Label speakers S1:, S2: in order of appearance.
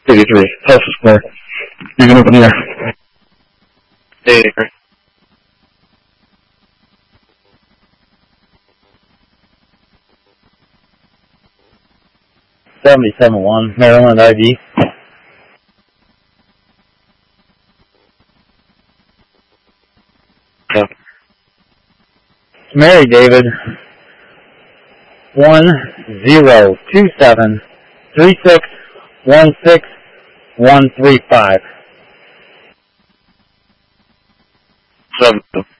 S1: 83. Tulsa Square. You can open here. 83.
S2: 77-1, Maryland ID.
S1: Yeah.
S2: Mary David, 1027-3616-135.
S1: 7.